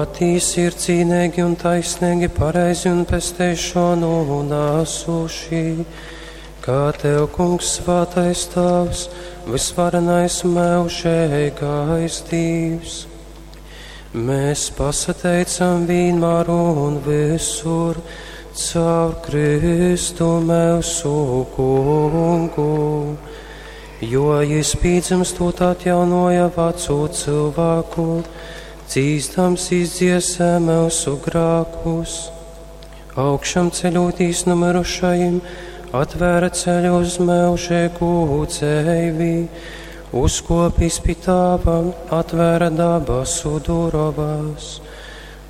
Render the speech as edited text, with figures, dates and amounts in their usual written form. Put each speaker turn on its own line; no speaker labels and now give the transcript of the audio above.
Tīsi ir cīnīgi un taisnīgi, pareizi un pestēšanu nāsuši, kā tev, kungs, svētais tavs, visvarenais mūžīgais Dievs. Mēs pasateicam vienmēr un visur caur Kristu mūsu kungu, jo Jis pīdzimstot atjaunoja veco cilvēku, cīstams izdziesē mūsu grākus, augšam ceļotīs no mirušajiem, atvēra ceļu uz mūžīgu dzīvi, uzkopīs pie Tava, atvēra dabasu durovās,